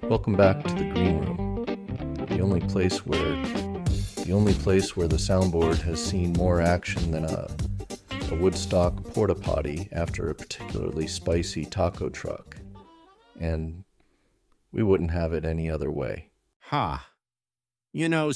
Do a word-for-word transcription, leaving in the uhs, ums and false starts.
Welcome back to the Green Room, the only place where the only place where the soundboard has seen more action than a, a Woodstock porta potty after a particularly spicy taco truck, and we wouldn't have it any other way. Ha. You know,